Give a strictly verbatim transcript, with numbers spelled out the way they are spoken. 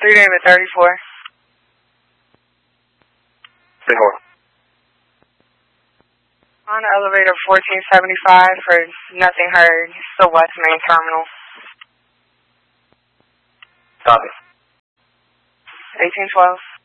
three David thirty-four. thirty-four. On elevator fourteen seventy-five for nothing heard. Still West Main Terminal. Copy. eighteen twelve.